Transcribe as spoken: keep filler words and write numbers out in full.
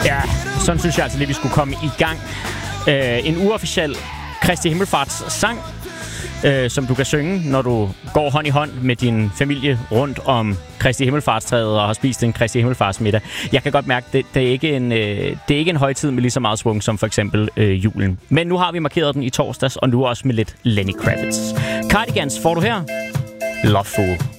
Ja, sådan synes jeg altså lige, vi skulle komme i gang. Uh, en uofficiel Kristi Himmelfarts sang, uh, som du kan synge, når du går hånd i hånd med din familie rundt om Kristi Himmelfartstræet og har spist en Kristi Himmelfartsmiddag. Jeg kan godt mærke, det, det, er ikke en, uh, det er ikke en højtid med lige så meget svung som for eksempel uh, julen. Men nu har vi markeret den i torsdags, og nu også med lidt Lenny Kravitz. Cardigans får du her. Love Fool.